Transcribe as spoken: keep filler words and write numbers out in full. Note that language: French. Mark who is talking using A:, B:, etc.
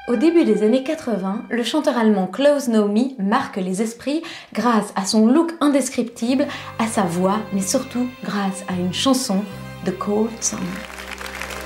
A: Au début des années quatre-vingts, le chanteur allemand Klaus Nomi marque les esprits grâce à son look indescriptible, à sa voix, mais surtout grâce à une chanson, The Cold Summer.